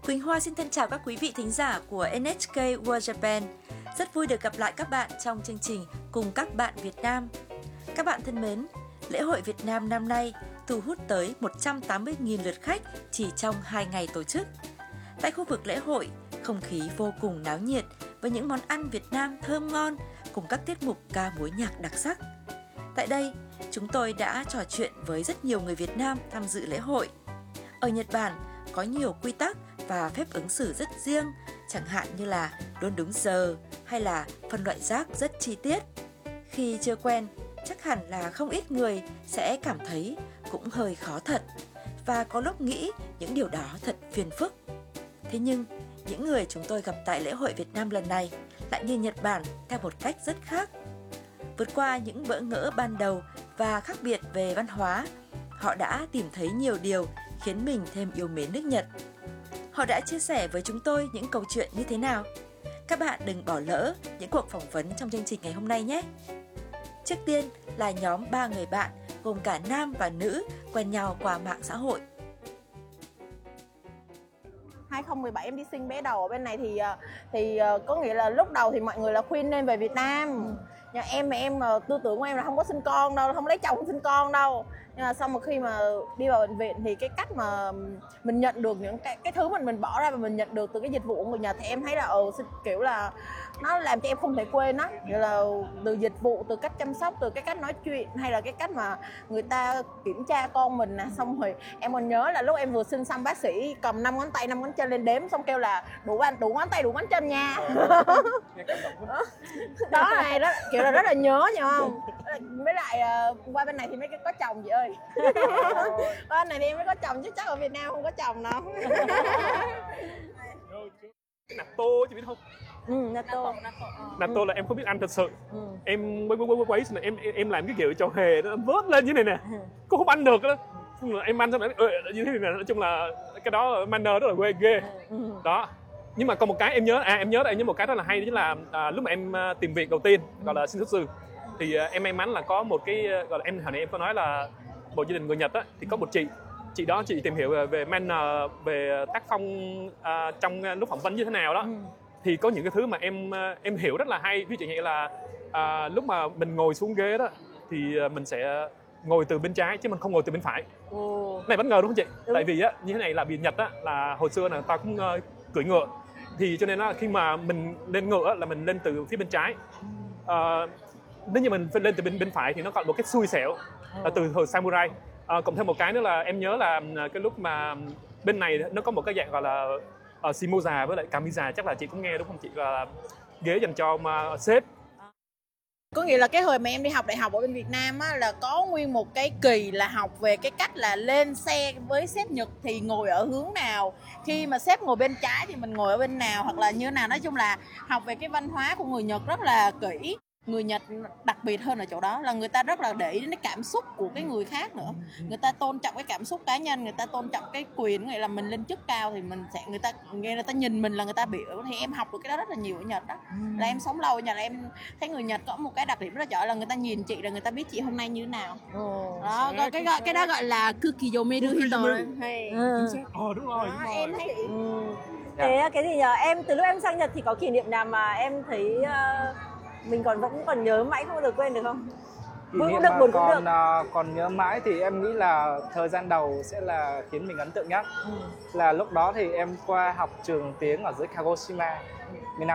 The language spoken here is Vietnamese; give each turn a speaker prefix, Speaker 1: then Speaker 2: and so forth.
Speaker 1: Quỳnh Hoa xin thân chào các quý vị thính giả của NHK World Japan. Rất vui được gặp lại các bạn trong chương trình Cùng các bạn Việt Nam. Các bạn thân mến, lễ hội Việt Nam năm nay thu hút tới 180.000 lượt khách chỉ trong 2 ngày tổ chức. Tại khu vực lễ hội, không khí vô cùng náo nhiệt với những món ăn Việt Nam thơm ngon cùng các tiết mục ca múa nhạc đặc sắc. Tại đây, chúng tôi đã trò chuyện với rất nhiều người Việt Nam tham dự lễ hội. Ở Nhật Bản có nhiều quy tắc và phép ứng xử rất riêng, chẳng hạn như là luôn đúng giờ hay là phân loại rác rất chi tiết. Khi chưa quen, chắc hẳn là không ít người sẽ cảm thấy cũng hơi khó thật và có lúc nghĩ những điều đó thật phiền phức. Thế nhưng, những người chúng tôi gặp tại lễ hội Việt Nam lần này lại nhìn Nhật Bản theo một cách rất khác. Vượt qua những bỡ ngỡ ban đầu và khác biệt về văn hóa, họ đã tìm thấy nhiều điều khiến mình thêm yêu mến nước Nhật. Họ đã chia sẻ với chúng tôi những câu chuyện như thế nào? Các bạn đừng bỏ lỡ những cuộc phỏng vấn trong chương trình ngày hôm nay nhé! Trước tiên là nhóm 3 người bạn gồm cả nam và nữ quen nhau qua mạng xã hội.
Speaker 2: 2017 em đi sinh bé đầu ở bên này thì có nghĩa là lúc đầu thì mọi người là khuyên nên về Việt Nam. Nhà em tư tưởng của em là không có sinh con đâu, không lấy chồng không sinh con đâu. Nhưng mà sau một khi mà đi vào bệnh viện thì cái cách mà mình nhận được những cái thứ mình bỏ ra và mình nhận được từ cái dịch vụ của người Nhật thì em thấy là kiểu là nó làm cho em không thể quên á. Nghĩa là từ dịch vụ, từ cách chăm sóc, từ cái cách nói chuyện hay là cái cách mà người ta kiểm tra con mình nè. Xong rồi em còn nhớ là lúc em vừa sinh xong bác sĩ cầm 5 ngón tay 5 ngón chân lên đếm xong kêu là đủ ngón tay đủ ngón chân nha. Đó này đó kiểu là rất là nhớ nhau không? Với lại qua bên này thì mới có chồng chị ơi. Qua bên này thì em mới có chồng chứ chắc ở Việt Nam không có chồng đâu.
Speaker 3: Natto chị biết không?
Speaker 2: Natto
Speaker 3: là em không biết ăn thật sự. Em quấy em làm cái kiểu trò hề nó vớt lên như này nè. Cô không ăn được đó. Em ăn xong như thế này nè. Nói chung là cái đó manner rất là ghê. Đó. Nhưng mà còn một cái em nhớ một cái rất là hay, đó là lúc mà em tìm việc đầu tiên gọi là xin xuất sư thì em may mắn là có một cái gọi là em hồi nãy em có nói là một gia đình người Nhật á, thì có một chị đó chị tìm hiểu về manner, về tác phong trong lúc phỏng vấn như thế nào đó. Thì có những cái thứ mà em hiểu rất là hay. Ví dụ như là lúc mà mình ngồi xuống ghế đó thì mình sẽ ngồi từ bên trái chứ mình không ngồi từ bên phải. Này bất ngờ đúng không chị? Tại vì á như thế này là vì Nhật á là hồi xưa là ta cũng cưỡi ngựa, thì cho nên là khi mà mình lên ngựa là mình lên từ phía bên trái. Nếu như mình lên từ bên phải thì nó còn một cái xui xẻo từ thời samurai. Cộng thêm một cái nữa là em nhớ là cái lúc mà bên này nó có một cái dạng gọi là shimoza với lại kamiza, chắc là chị cũng nghe đúng không chị, là ghế dành cho sếp.
Speaker 2: Có nghĩa là cái hồi mà em đi học đại học ở bên Việt Nam á, là có nguyên một cái kỳ là học về cái cách là lên xe với sếp Nhật thì ngồi ở hướng nào, khi mà sếp ngồi bên trái thì mình ngồi ở bên nào, hoặc là như nào. Nói chung là học về cái văn hóa của người Nhật rất là kỹ. Người Nhật đặc biệt hơn ở chỗ đó là người ta rất là để ý đến cái cảm xúc của cái người khác nữa. Người ta tôn trọng cái cảm xúc cá nhân, người ta tôn trọng cái quyền, nghĩa là mình lên chức cao thì mình sẽ người ta nhìn mình là người ta biểu. Thì em học được cái đó rất là nhiều ở Nhật đó. Là em sống lâu ở Nhật là em thấy người Nhật có một cái đặc điểm rất là giỏi là người ta nhìn chị là người ta biết chị hôm nay như thế nào. Đó, cái đó gọi là kukiyomeru hito.
Speaker 3: Đúng rồi.
Speaker 2: Em thấy
Speaker 4: Thế cái gì nhờ em từ lúc em sang Nhật thì có kỷ niệm nào mà em thấy mình vẫn còn nhớ mãi không bao giờ quên được không? Vui cũng được, buồn cũng được.
Speaker 5: Còn nhớ mãi thì em nghĩ là thời gian đầu sẽ là khiến mình ấn tượng nhất. Là lúc đó thì em qua học trường tiếng ở dưới Kagoshima, miền